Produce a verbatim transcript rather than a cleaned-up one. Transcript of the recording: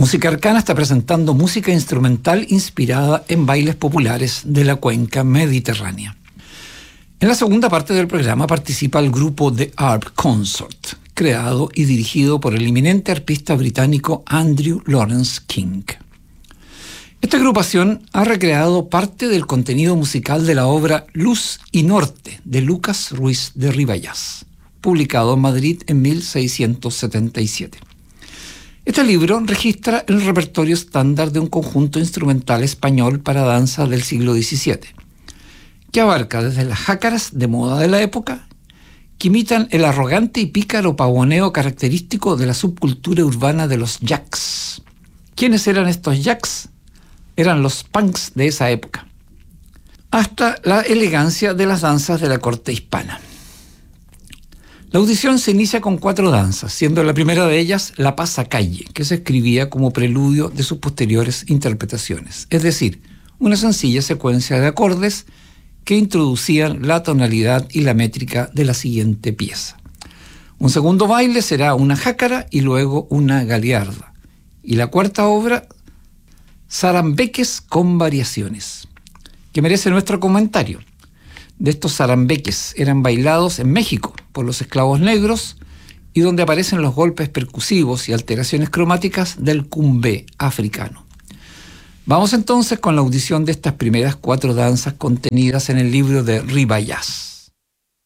Música Arcana está presentando música instrumental inspirada en bailes populares de la cuenca mediterránea. En la segunda parte del programa participa el grupo The Harp Consort, creado y dirigido por el eminente arpista británico Andrew Lawrence King. Esta agrupación ha recreado parte del contenido musical de la obra Luz y Norte de Lucas Ruiz de Ribayás, publicado en Madrid en mil seiscientos setenta y siete. Este libro registra el repertorio estándar de un conjunto instrumental español para danza del siglo diecisiete, que abarca desde las jácaras de moda de la época, que imitan el arrogante y pícaro pavoneo característico de la subcultura urbana de los jacks. ¿Quiénes eran estos jacks? Eran los punks de esa época, hasta la elegancia de las danzas de la corte hispana. La audición se inicia con cuatro danzas, siendo la primera de ellas la pasacalle, que se escribía como preludio de sus posteriores interpretaciones, es decir, una sencilla secuencia de acordes que introducían la tonalidad y la métrica de la siguiente pieza. Un segundo baile será una jácara y luego una galiarda. Y la cuarta obra, zarambeques con variaciones, que merece nuestro comentario. De estos zarambeques eran bailados en México por los esclavos negros y donde aparecen los golpes percusivos y alteraciones cromáticas del cumbé africano. Vamos entonces con la audición de estas primeras cuatro danzas contenidas en el libro de Ribayás.